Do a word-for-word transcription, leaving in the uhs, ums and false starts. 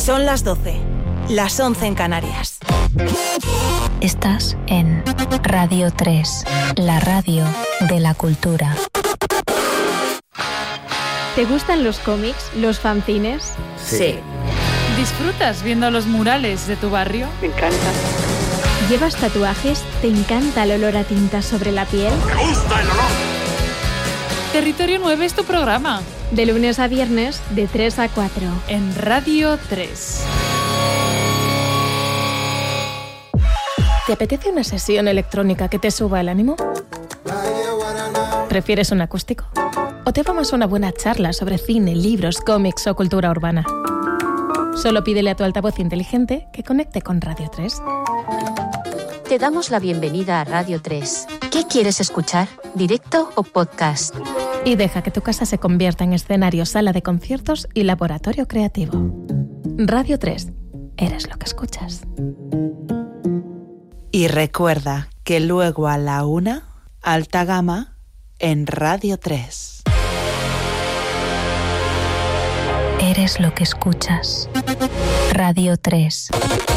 Son las doce, las once en Canarias. Estás en Radio tres, la radio de la cultura. ¿Te gustan los cómics, los fanzines? Sí. ¿Disfrutas viendo los murales de tu barrio? Me encanta. ¿Llevas tatuajes? ¿Te encanta el olor a tinta sobre la piel? ¡Me gusta el olor! Territorio nueve es tu programa. De lunes a viernes, de tres a cuatro. En Radio tres. ¿Te apetece una sesión electrónica que te suba el ánimo? ¿Prefieres un acústico? ¿O te vamos a una buena charla sobre cine, libros, cómics o cultura urbana? Solo pídele a tu altavoz inteligente que conecte con Radio tres. Te damos la bienvenida a Radio tres. ¿Qué quieres escuchar? ¿Directo o podcast? Y deja que tu casa se convierta en escenario, sala de conciertos y laboratorio creativo. Radio tres. Eres lo que escuchas. Y recuerda que luego a la una, alta gama en Radio tres. Eres lo que escuchas. Radio tres.